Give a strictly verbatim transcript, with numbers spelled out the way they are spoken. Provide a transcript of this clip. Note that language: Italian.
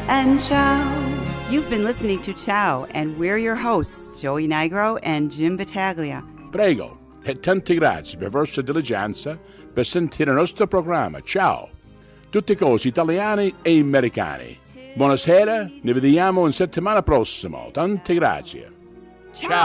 and ciao. You've been listening to Ciao, and we're your hosts, Joey Nigro and Jim Battaglia. Prego, e tante grazie per la vostra diligenza per sentire il nostro programma. Ciao! Tutte cose italiane e americane. Buonasera, ne vediamo in settimana prossima. Tante grazie. Ciao!